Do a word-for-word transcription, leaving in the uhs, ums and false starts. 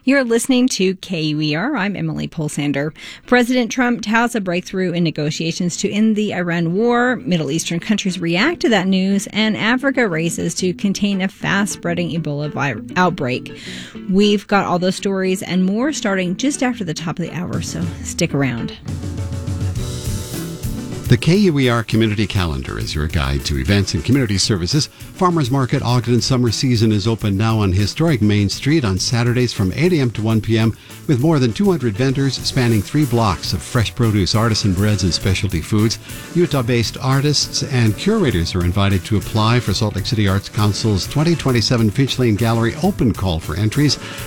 You're listening to K U E R. I'm Emily Polsander. President Trump touts a breakthrough in negotiations to end the Iran war. Middle Eastern countries react to that news, and Africa races to contain a fast-spreading Ebola vi- outbreak. We've got all those stories and more starting just after the top of the hour, so stick around. The K U E R Community Calendar is your guide to events and community services. Farmers Market Ogden Summer Season is open now on historic Main Street on Saturdays from eight a.m. to one p.m. with more than two hundred vendors spanning three blocks of fresh produce, artisan breads, and specialty foods. Utah-based artists and curators are invited to apply for Salt Lake City Arts Council's twenty twenty-seven Finch Lane Gallery open call for entries.